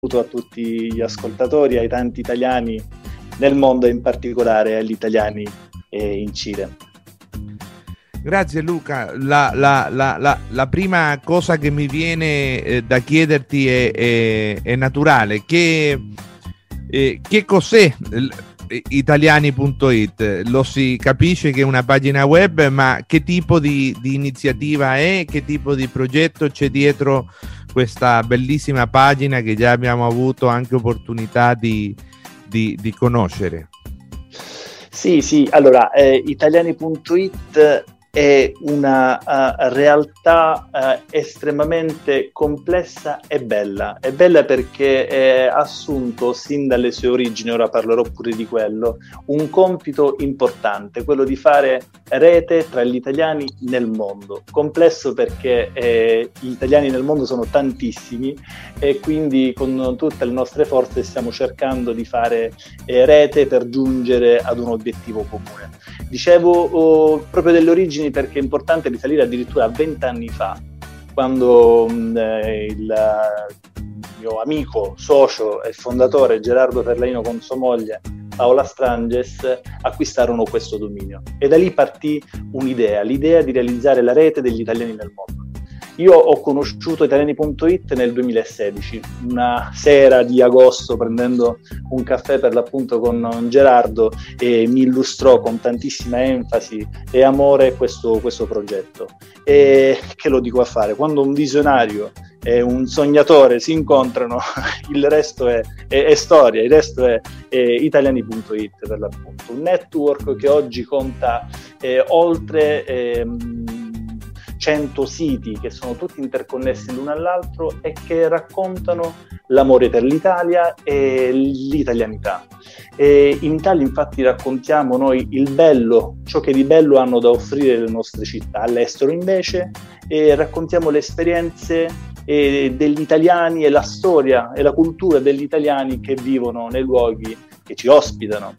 a tutti gli ascoltatori, ai tanti italiani nel mondo e in particolare agli italiani in Cile. Grazie Luca. La prima cosa che mi viene da chiederti è naturale. Che cos'è italiani.it? Lo si capisce che è una pagina web, ma che tipo di iniziativa è? Che tipo di progetto c'è dietro questa bellissima pagina che già abbiamo avuto anche opportunità di conoscere? Sì, allora italiani.it è una realtà estremamente complessa e bella. È bella perché ha assunto sin dalle sue origini, ora parlerò pure di quello, un compito importante, quello di fare rete tra gli italiani nel mondo. Complesso perché gli italiani nel mondo sono tantissimi e quindi con tutte le nostre forze stiamo cercando di fare rete per giungere ad un obiettivo comune. Dicevo proprio delle origini perché è importante risalire addirittura a 20 anni fa, quando il mio amico, socio e fondatore Gerardo Ferlaino con sua moglie Paola Stranges acquistarono questo dominio e da lì partì l'idea di realizzare la rete degli italiani nel mondo. Io ho conosciuto italiani.it nel 2016, una sera di agosto, prendendo un caffè per l'appunto con Gerardo, e mi illustrò con tantissima enfasi e amore questo progetto. E che lo dico a fare? Quando un visionario e un sognatore si incontrano, il resto è storia, il resto è italiani.it per l'appunto. Un network che oggi conta oltre 100 siti che sono tutti interconnessi l'uno all'altro e che raccontano l'amore per l'Italia e l'italianità. E in Italia infatti raccontiamo noi il bello, ciò che di bello hanno da offrire le nostre città. All'estero invece raccontiamo le esperienze degli italiani e la storia e la cultura degli italiani che vivono nei luoghi che ci ospitano.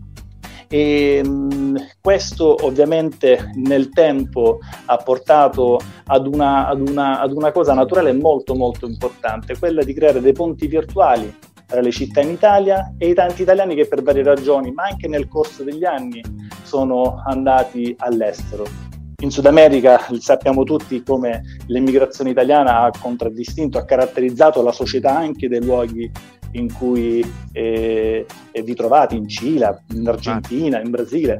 E questo ovviamente nel tempo ha portato ad una cosa naturale molto molto importante, quella di creare dei ponti virtuali tra le città in Italia e i tanti italiani che per varie ragioni, ma anche nel corso degli anni, sono andati all'estero. In Sud America sappiamo tutti come l'emigrazione italiana ha contraddistinto, ha caratterizzato la società anche dei luoghi in cui vi trovate, in Cile, in Argentina, in Brasile.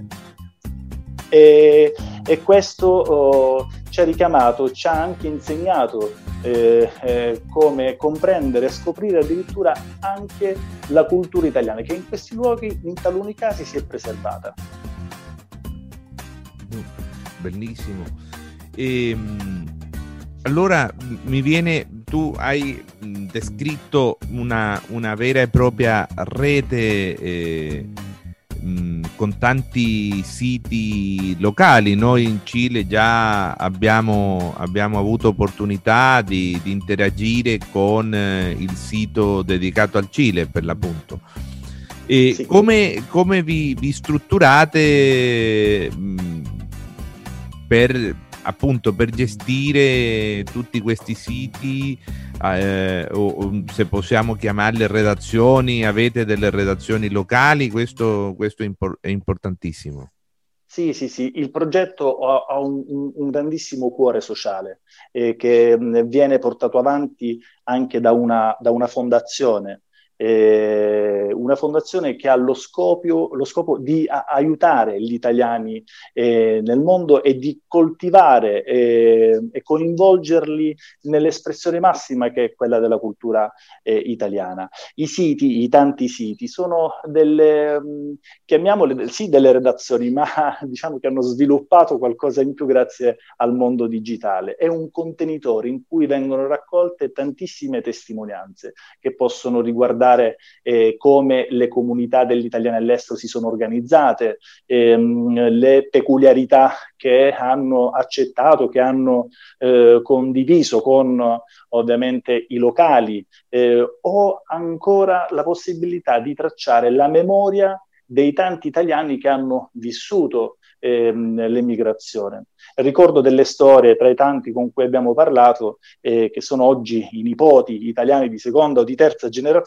E questo ci ha richiamato, ci ha anche insegnato come comprendere e scoprire addirittura anche la cultura italiana, che in questi luoghi, in taluni casi, si è preservata. Bellissimo. Allora mi viene, tu hai descritto una vera e propria rete con tanti siti locali. Noi in Cile già abbiamo avuto opportunità di interagire con il sito dedicato al Cile, per l'appunto. E sì. Come vi strutturate per gestire tutti questi siti, o se possiamo chiamarle redazioni? Avete delle redazioni locali? Questo è importantissimo. Sì, il progetto ha un grandissimo cuore sociale che viene portato avanti anche da una fondazione. Una fondazione che ha lo scopo di aiutare gli italiani nel mondo e di coltivare e coinvolgerli nell'espressione massima che è quella della cultura italiana. I tanti siti sono chiamiamole sì delle redazioni, ma diciamo che hanno sviluppato qualcosa in più grazie al mondo digitale. È un contenitore in cui vengono raccolte tantissime testimonianze che possono riguardare come le comunità degli italiani all'estero si sono organizzate, le peculiarità che hanno accettato, che hanno condiviso con ovviamente i locali, o ancora la possibilità di tracciare la memoria dei tanti italiani che hanno vissuto l'emigrazione. Ricordo delle storie tra i tanti con cui abbiamo parlato, che sono oggi i nipoti italiani di seconda o di terza generazione,